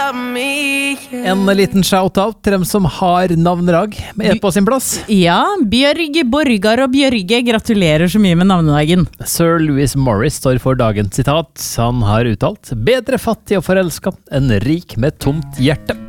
En liten shout-out til dem som har navnedag med på sin plass. Ja, Bjørg, Borgar og Bjørge, gratulerer så mye med navnedagen. Sir Louis Morris står for dagens sitat. Han har uttalt: bedre fattig og forelsket enn rik med tomt hjerte.